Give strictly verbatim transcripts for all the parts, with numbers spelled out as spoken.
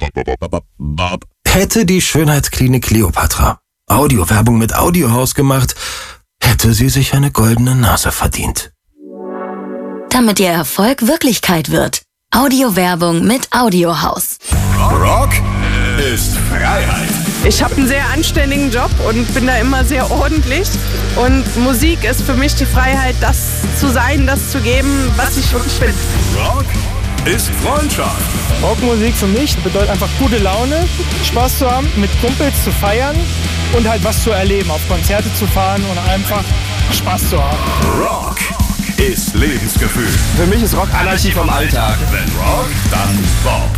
Hätte die Schönheitsklinik Kleopatra Audiowerbung mit Audiohaus gemacht, hätte sie sich eine goldene Nase verdient. Damit Ihr Erfolg Wirklichkeit wird. Audiowerbung mit Audiohaus. Rock ist Freiheit. Ich habe einen sehr anständigen Job und bin da immer sehr ordentlich. Und Musik ist für mich die Freiheit, das zu sein, das zu geben, was ich wirklich bin. Rock ist Freundschaft. Rockmusik für mich bedeutet einfach gute Laune, Spaß zu haben, mit Kumpels zu feiern und halt was zu erleben, auf Konzerte zu fahren und einfach Spaß zu haben. Rock ist Lebensgefühl. Für mich ist Rock Anarchie vom Alltag. Wenn Rock, dann Bob.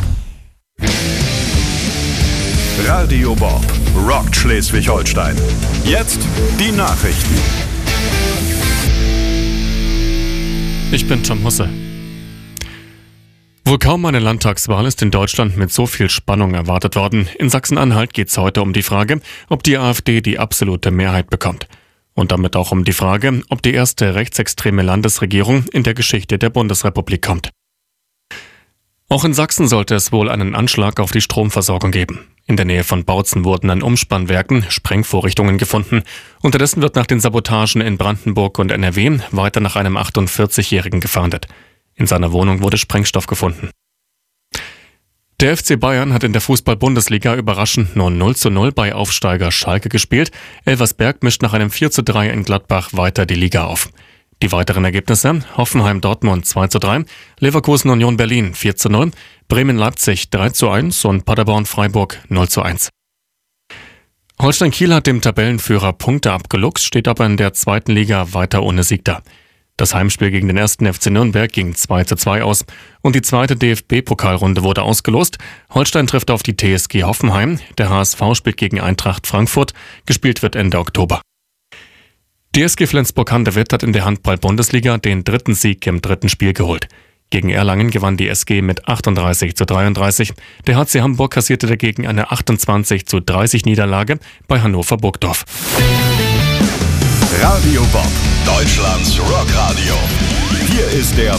Radio Bob rockt Schleswig-Holstein. Jetzt die Nachrichten. Ich bin Tom Husse. Wohl kaum eine Landtagswahl ist in Deutschland mit so viel Spannung erwartet worden. In Sachsen-Anhalt geht es heute um die Frage, ob die AfD die absolute Mehrheit bekommt. Und damit auch um die Frage, ob die erste rechtsextreme Landesregierung in der Geschichte der Bundesrepublik kommt. Auch in Sachsen sollte es wohl einen Anschlag auf die Stromversorgung geben. In der Nähe von Bautzen wurden an Umspannwerken Sprengvorrichtungen gefunden. Unterdessen wird nach den Sabotagen in Brandenburg und N R W weiter nach einem achtundvierzigjährigen gefahndet. In seiner Wohnung wurde Sprengstoff gefunden. Der F C Bayern hat in der Fußball-Bundesliga überraschend nur null zu null bei Aufsteiger Schalke gespielt. Elversberg mischt nach einem vier zu drei in Gladbach weiter die Liga auf. Die weiteren Ergebnisse: Hoffenheim-Dortmund zwei zu drei, Leverkusen-Union Berlin vier zu null, Bremen-Leipzig drei zu eins und Paderborn-Freiburg null zu eins. Holstein Kiel hat dem Tabellenführer Punkte abgeluchst, steht aber in der zweiten Liga weiter ohne Sieg da. Das Heimspiel gegen den ersten F C Nürnberg ging zwei zu zwei aus und die zweite D F B-Pokalrunde wurde ausgelost. Holstein trifft auf die T S G Hoffenheim, der H S V spielt gegen Eintracht Frankfurt, gespielt wird Ende Oktober. Die S G Flensburg-Handewitt hat in der Handball-Bundesliga den dritten Sieg im dritten Spiel geholt. Gegen Erlangen gewann die S G mit achtunddreißig zu dreiunddreißig. Der H C Hamburg kassierte dagegen eine achtundzwanzig zu dreißig Niederlage bei Hannover Burgdorf. Radio Bob, Deutschlands Rockradio. Hier ist der